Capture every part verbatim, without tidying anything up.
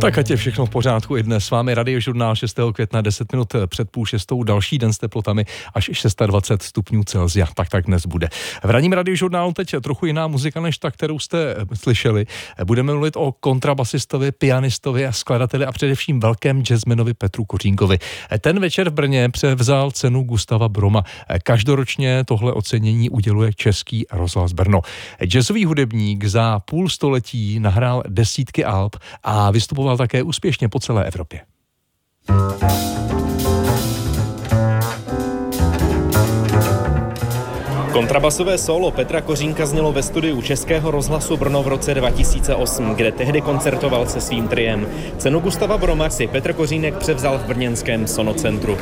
Tak ať je všechno v pořádku i dnes. S vámi Radiožurnál šestého května, deset minut před půl šestou, další den s teplotami až dvacet šest stupňů Celsia. Tak tak dnes bude. V ranním Radiožurnálu teď trochu jiná muzika než ta, kterou jste slyšeli. Budeme mluvit o kontrabasistovi, pianistovi a skladateli a především velkém jazzmanovi Petru Kořínkovi. Ten večer v Brně převzal cenu Gustava Broma. Každoročně tohle ocenění uděluje Český rozhlas Brno. Jazzový hudebník za půl století nahrál desítky alb a vystupoval také úspěšně po celé Evropě. Kontrabasové solo Petra Kořínka znělo ve studiu Českého rozhlasu Brno v roce dva tisíce osm, kde tehdy koncertoval se svým triem. Cenu Gustava Broma si Petr Kořínek převzal v brněnském Sonocentru.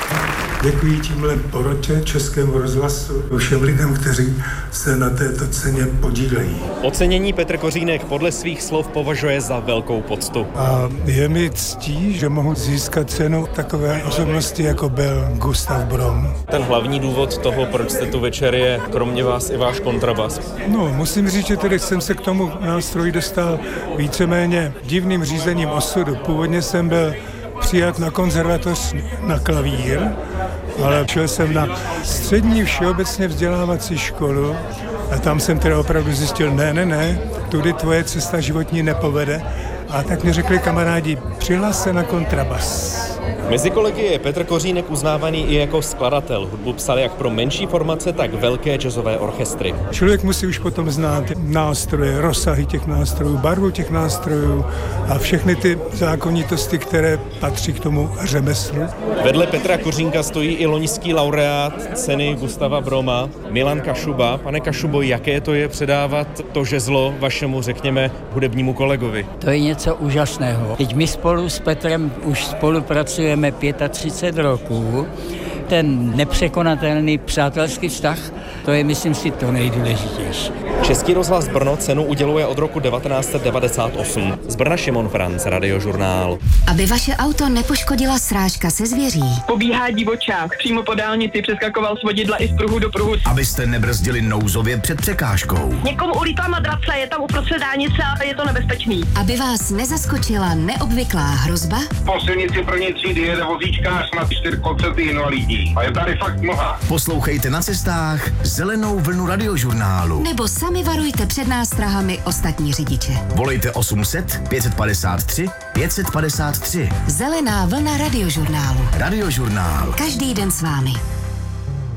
Děkuji tímhle porotě Českému rozhlasu všem lidem, kteří se na této ceně podílejí. Ocenění Petr Kořínek podle svých slov považuje za velkou poctu. A je mi ctí, že mohu získat cenu takové osobnosti, jako byl Gustav Brom. Ten hlavní důvod toho, proč jste tu večer, je kromě vás i váš kontrabas. No, musím říct, že tedy jsem se k tomu nástroji dostal víceméně divným řízením osudu. Původně jsem byl přijat na konzervatoř na klavír, ale šel jsem na střední všeobecně vzdělávací školu a tam jsem teda opravdu zjistil, ne, ne, ne, tudy tvoje cesta životní nepovede. A tak mi řekli kamarádi, přihlás se na kontrabas. Mezi kolegy je Petr Kořínek uznávaný i jako skladatel. Hudbu psal jak pro menší formace, tak velké jazzové orchestry. Člověk musí už potom znát nástroje, rozsahy těch nástrojů, barvu těch nástrojů a všechny ty zákonitosti, které patří k tomu řemeslu. Vedle Petra Kořínka stojí i loňský laureát ceny Gustava Broma, Milan Kašuba. Pane Kašubo, jaké to je předávat to žezlo vašemu, řekněme, hudebnímu kolegovi? To je něco úžasného. Teď my spolu s Petrem už spolupracujeme třicet pět roků. Ten nepřekonatelný přátelský vztah, to je, myslím si, to nejdůležitější. Český rozhlas Brno cenu uděluje od roku devatenáct set devadesát osm. Z Brna Šimon Franc, Radiožurnál. Aby vaše auto nepoškodila srážka se zvěří. Pobíhá divočák, přímo po dálnici přeskakoval z vodidla i z pruhu do pruhu. Abyste nebrzdili nouzově před překážkou. Někomu ulítla madrace, je tam uprostřed dálnice a je to nebezpečný. Aby vás nezaskočila neobvyklá hrozba. Po silnici první třídy jede vozíčkář na čtyřkolce invalidní. A je tady fakt mnoha. Poslouchejte na cestách Zelenou vlnu Radiožurnálu. Nebo sami varujte před nástrahami ostatní řidiče. Volejte osm set pět padesát tři pět set padesát tři. Zelená vlna Radiožurnálu. Radiožurnál. Každý den s vámi.